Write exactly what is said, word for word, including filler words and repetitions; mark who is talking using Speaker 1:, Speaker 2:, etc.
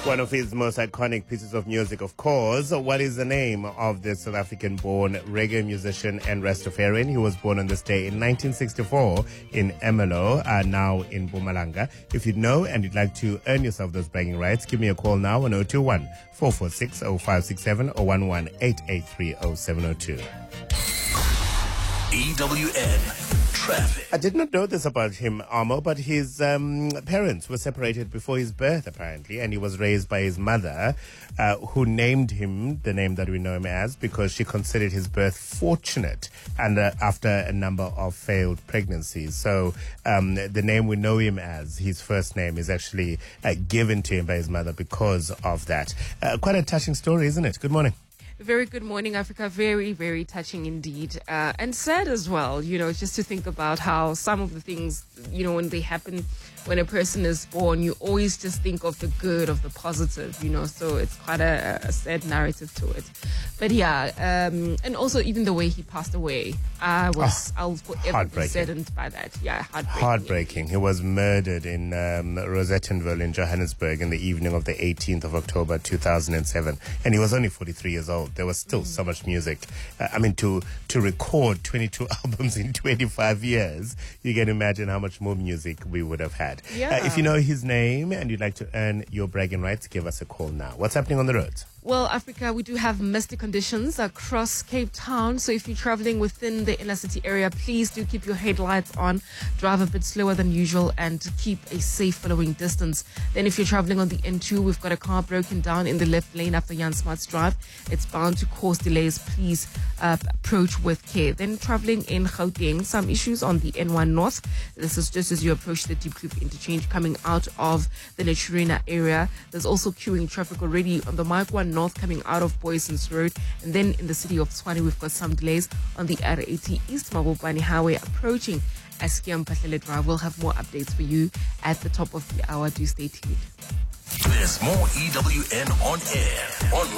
Speaker 1: One of his most iconic pieces of music, of course. What is the name of the South African-born reggae musician and Rastafarian? He was born on this day in nineteen sixty-four in Ermelo, uh, now in Mpumalanga. If you know and you'd like to earn yourself those bragging rights, give me a call now on zero two one, four four six, zero five six seven or one one eight eight three zero seven zero two.
Speaker 2: E W N Traffic.
Speaker 1: I did not know this about him, Amo, but his um, parents were separated before his birth, apparently, and he was raised by his mother, uh, who named him the name that we know him as because she considered his birth fortunate and uh, after a number of failed pregnancies. So um, the name we know him as, his first name, is actually uh, given to him by his mother because of that. Uh, quite a touching story, isn't it? Good morning.
Speaker 3: Very good morning, Africa. Very, very touching indeed. Uh, and sad as well, you know, just to think about how some of the things, you know, when they happen, when a person is born, you always just think of the good, of the positive, you know, so it's quite a, a sad narrative to it. But yeah, um, and also even the way he passed away, I was, oh, I'll forever be saddened by that. Yeah, heartbreaking.
Speaker 1: Heartbreaking. He was murdered in um, Rosettenville in Johannesburg in the evening of the eighteenth of October two thousand seven. And he was only forty-three years old. There was still mm. so much music. Uh, I mean, to, to record twenty-two albums in twenty-five years, you can imagine how much more music we would have had.
Speaker 3: Yeah.
Speaker 1: Uh, if you know his name and you'd like to earn your bragging rights, give us a call now. What's happening on the roads?
Speaker 3: Well, Africa, we do have misty conditions across Cape Town. So if you're traveling within the inner city area, please do keep your headlights on, drive a bit slower than usual, and keep a safe following distance. Then if you're traveling on the N two, we've got a car broken down in the left lane after Jan Smart's drive. It's bound to cause delays. Please uh, approach with care. Then traveling in Gauteng, some issues on the N one North. This is just as you approach the Deep Kloof interchange coming out of the Naturena area. There's also queuing traffic already on the Mike one North coming out of Boyson's Road. And then in the city of Tshwane, we've got some delays on the R eighty East Mabopane Highway approaching Askia Mpahlele Drive. We'll have more updates for you at the top of the hour. Do stay tuned.
Speaker 2: There's more E W N on air, on